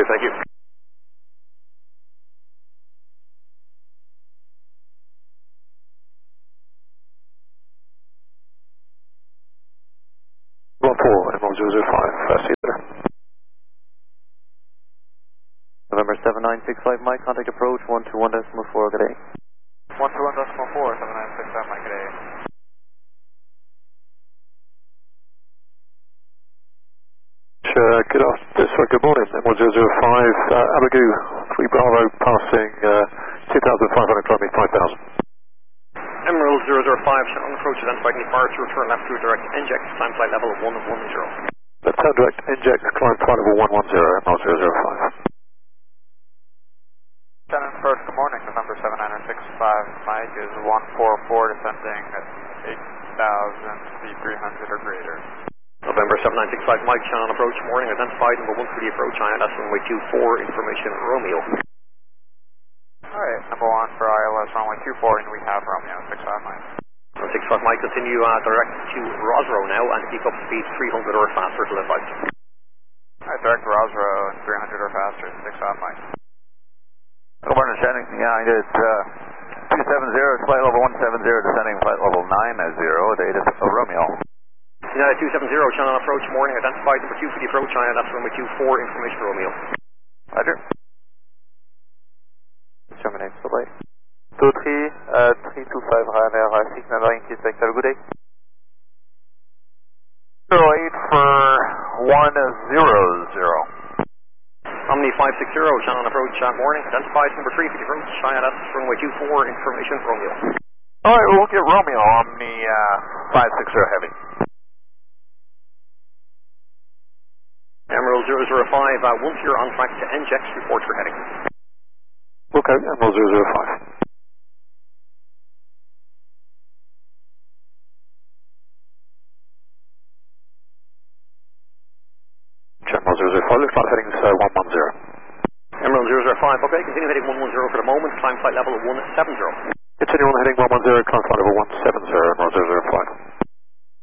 thank you. 14, M005, see you there. November 7965 Mike, contact approach 121.4, good day. 121.4, 7965 Mike, good day. Good morning, M1005, Abigu, 3 Bravo, passing 2,500, climbing 5,000. Emerald 005, on approach, identified any fire to return left to direct inject, climb flight level 110. Left hand direct inject, climb flight level 110, Emerald 005. Shannon first, good morning, November 7965 Mike is 144, descending at 8,000 feet 300 or greater. November 7965 Mike, Shannon approach, morning, identified number 1 for the approach, ILS runway 24, information Romeo. Alright, number 1 for ILS runway 24, and we have Romeo, 65 Mike. 65 Mike, continue direct to Rosrow now, and keep up speed 300 or faster till advice. Alright, direct to Rosrow, 300 or faster, 65 Mike. Good morning, Shannon. Yeah, I did 270, flight level 170, descending flight level 90, data Romeo. United 270, Shannon approach, morning, identified number 2 for the approach, ILS runway 24, information Romeo. Roger. Terminate, bye-bye. 23, 325 Ryanair, signal 90, have a good day. 08 for 100. Omni 560, Shannon approach, morning, identified number 3 for the approach, ILS runway 24, information Romeo. Alright, we'll get Romeo Omni 560 heavy. Emerald 005, once you're on track to NGEX, report your heading. Okay, Emerald 005. Emerald 005, looks like heading's 110. Emerald 005, okay, continue heading 110 for the moment, climb flight level 170. Continue on heading 110, climb flight level 170, Emerald 005.